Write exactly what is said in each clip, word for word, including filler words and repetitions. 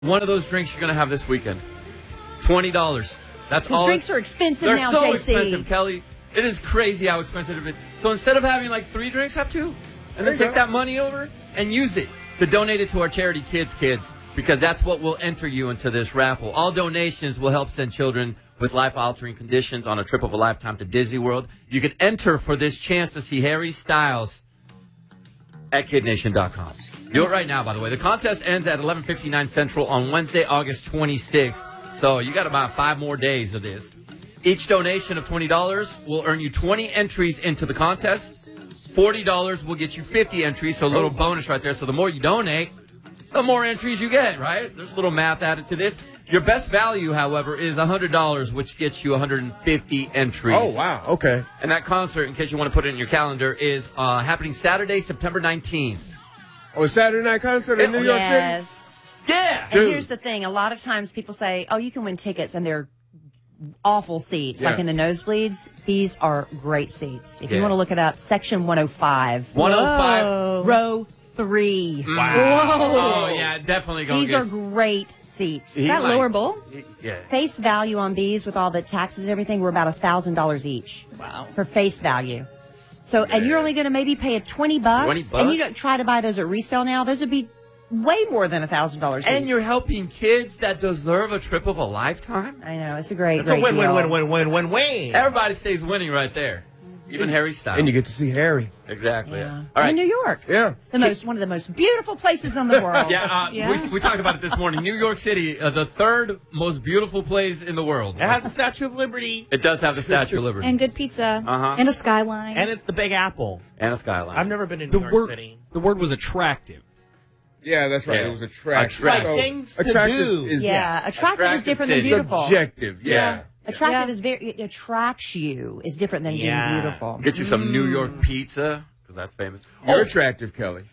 One of those drinks you're going to have this weekend. twenty dollars. That's all. Drinks are expensive They're now, so J C. expensive, Kelly. It is crazy how expensive it is. So instead of having like three drinks, have two. And then take go. that money over and use it to donate it to our charity Kids Kids, because that's what will enter you into this raffle. All donations will help send children with life-altering conditions on a trip of a lifetime to Disney World. You can enter for this chance to see Harry Styles at kid nation dot com. Do it right now, by the way. The contest ends at eleven fifty-nine Central on Wednesday, August twenty-sixth. So you got about five more days of this. Each donation of twenty dollars will earn you twenty entries into the contest. forty dollars will get you fifty entries, so a little bonus right there. So the more you donate, the more entries you get, right? There's a little math added to this. Your best value, however, is one hundred dollars, which gets you one hundred fifty entries. Oh, wow. Okay. And that concert, in case you want to put it in your calendar, is uh, happening Saturday, September nineteenth. Oh, a Saturday night concert in New York City? Yes. Yeah. And here's the thing. A lot of times people say, oh, you can win tickets, and they're awful seats, Yeah. like in the nosebleeds. These are great seats. If Yeah. you want to look it up, section one oh five. one oh five. Whoa. Row three. Wow. Whoa. Oh, yeah, definitely going to These are get... great seats. Is that might- lower bowl? Yeah. Face value on these with all the taxes and everything, we're about one thousand dollars each. Wow. For face value. So, and you're only going to maybe pay a twenty bucks. twenty And you bucks? don't try to buy those at resale now. Those would be way more than one thousand dollars And each. you're helping kids that deserve a trip of a lifetime? I know. It's a great, It's a great win, win, deal. win, win, win, win, win. Everybody stays winning right there. Even Harry Styles. And you get to see Harry. Exactly. Yeah. Yeah. All right. In New York. Yeah. The most, one of the most beautiful places in the world. Yeah, uh, Yeah. We, we talked about it this morning. New York City, uh, the third most beautiful place in the world. It has the Statue of Liberty, It does have the Statue of Liberty. And good pizza. Uh-huh. And a skyline. and it's the Big Apple. And a skyline. I've never been to New The York word, City. the word was attractive. Yeah, that's right. Yeah. It was attractive. Attractive. So, Like things to attractive do. is Yeah. Attractive, Attractive is different than city. beautiful. subjective. Yeah. Attractive Yeah. is very, it attracts you is different than Yeah. being beautiful. Get you some New York pizza, because that's famous. You're attractive, Kelly.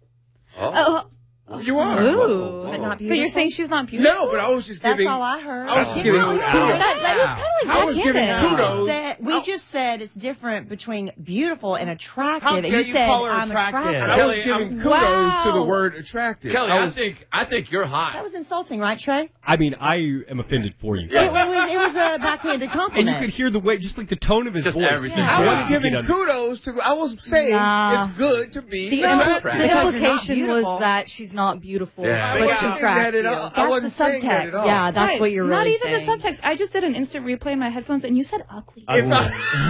oh, You are. ooh. But not So beautiful. you're saying she's not beautiful? No, but I was just That's giving. all I heard. I was just giving rude. kudos. That, that was kind of like I was giving backhanded. kudos. Said, we just said it's different between beautiful and attractive. How and dare you you said call her I'm attractive? attractive. I was Kelly, giving I'm- kudos to the Wow. word attractive. Kelly, I I, was, think I think you're hot. That was insulting, right, Trey? I mean, I am offended for you. It, it was, it was a backhanded And compliment. you could hear the way, just like the tone of his Just voice. everything. Yeah. I Yeah. was You giving get under- kudos to. I was saying Nah. it's good to be The attractive. Right. The Because you're not implication was beautiful. that she's not beautiful, Yeah. but I she wasn't saying attracts that at you. all. I That's wasn't the saying that at subtext. all. Yeah, that's Right. what you're Not really even saying. the subtext. I just did an instant replay in my headphones, and you said ugly. If I,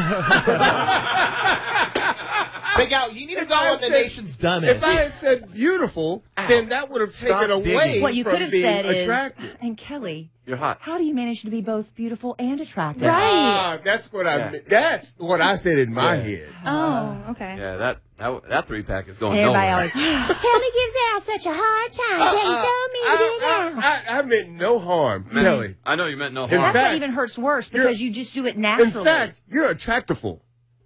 Big Al, you need to If go I on the said- nation's dumbest. if I had said beautiful, then that would have Stop taken digging. away what you from could have being said attractive. is, and Kelly, You're hot. how do you manage to be both beautiful and attractive? Right. Ah, that's what I. Yeah. That's what I said in my Yeah. head. Oh, okay. Yeah, that that, that three pack is going And everybody nowhere. always, Kelly gives Al such a hard time. Kelly's so mean to I, Al. I, I, I meant no harm, Man, Kelly. I know you meant no In harm. That's fact, what even hurts worse you're- because you just do it In naturally. fact, you're attractiful.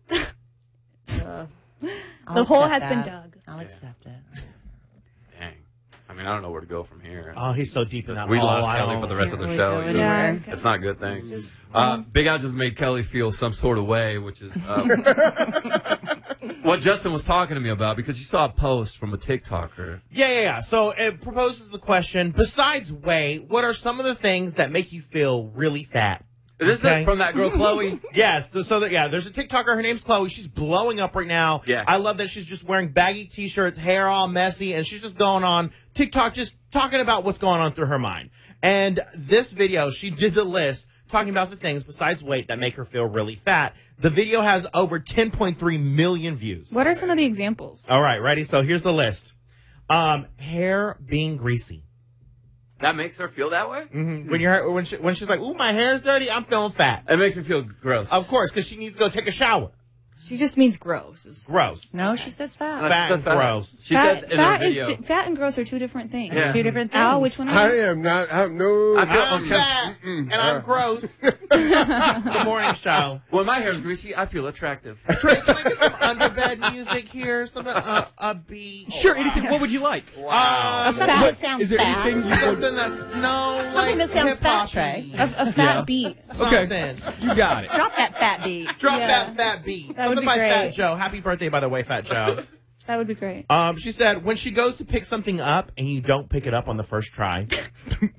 I'll The hole accept has been that. dug. I'll accept it. Dang. I mean, I don't know where to go from here. Oh, he's so deep in that we hole. lost I Kelly don't- for the rest of the Can't show. really you go know. Yeah. anywhere. It's not a good thing. Uh, Big Al just made Kelly feel some sort of way, which is uh, what Justin was talking to me about, because you saw a post from a TikToker. Yeah, yeah, yeah. So it proposes the question, besides weight, what are some of the things that make you feel really fat? Is this Okay. it from that girl, Chloe? Yes. th- So that, yeah, there's a TikToker. Her name's Chloe. She's blowing up right now. Yeah. I love that she's just wearing baggy t-shirts, hair all messy, and she's just going on TikTok, just talking about what's going on through her mind. And this video, she did the list talking about the things besides weight that make her feel really fat. The video has over ten point three million views. What are some of the examples? All right, ready? So here's the list. Um, hair being greasy. That makes her feel that way? Mm-hmm. When you're when she, when she's like, "Ooh, my hair's dirty," I'm feeling fat. It makes me feel gross. Of course, because she needs to go take a shower. She just means gross. It's- Gross. No, she says fat. Fat and gross. She fat, said in fat, her video. and, fat and gross are two different things. Yeah. Two different things. Al, which one are I you? am not. I'm no. I feel I'm okay. fat and I'm gross. The morning show. When my hair's greasy, I feel attractive. Trey, can I get some underbed music here? Some uh, a beat. Sure, anything. What would you like? Um, Something that sounds Is there fat. anything you would... something that's no. Something like that sounds fat, hip-hop-y. Trey. A, a fat Yeah. beat. Okay, Something. you got it. Drop that fat beat. Drop Yeah. that fat beat. That would Something be by great. Fat Joe. Happy birthday, by the way, Fat Joe. That would be great. Um, she said when she goes to pick something up and you don't pick it up on the first try,